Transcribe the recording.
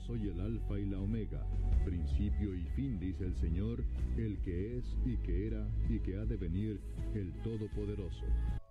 soy el Alfa y la Omega, principio y fin, dice el Señor, el que es y que era y que ha de venir, el Todopoderoso.